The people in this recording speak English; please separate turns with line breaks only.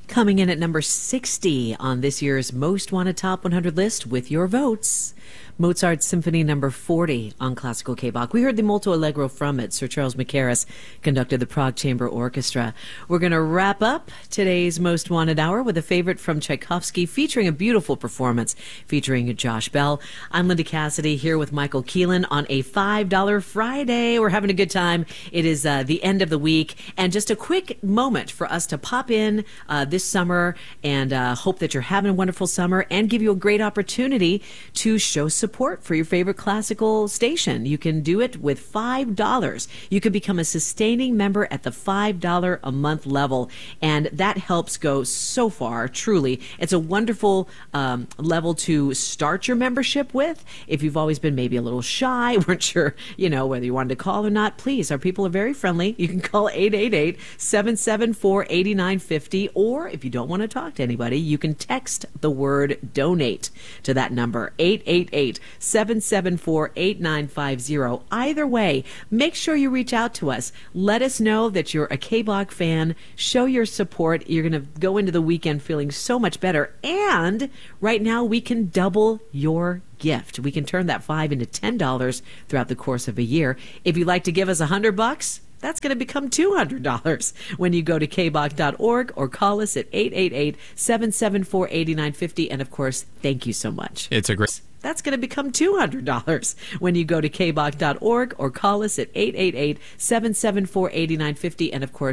Coming in at number 60 on this year's Most Wanted Top 100 list with your votes, Mozart's Symphony Number 40 on Classical K-Bach. We heard the Molto Allegro from it. Sir Charles Mackerras conducted the Prague Chamber Orchestra. We're going to wrap up today's Most Wanted Hour with a favorite from Tchaikovsky featuring a beautiful performance featuring Josh Bell. I'm Linda Cassidy here with Michael Keelan on a $5 Friday. We're having a good time. It is the end of the week, and just a quick moment for us to pop in this summer and hope that you're having a wonderful summer and give you a great opportunity to show support for your favorite classical station. You can do it with $5. You can become a sustaining member at the $5 a month level, and that helps go so far, truly. It's a wonderful level to start your membership with. If you've always been maybe a little shy, weren't sure, whether you wanted to call or not, please, our people are very friendly. You can call 888-774-8950, or if you don't want to talk to anybody, you can text the word donate to that number, 888-774-8950. Either way, make sure you reach out to us. Let us know that you're a K-Bach fan. Show your support. You're going to go into the weekend feeling so much better. And right now, we can double your gift. We can turn that $5 into $10 throughout the course of a year. If you'd like to give us $100, that's going to become $200 when you go to kbach.org or call us at 888-774-8950. And of course, thank you so much.
It's a great...
That's going to become $200 when you go to kbach.org or call us at 888-774-8950. And of course,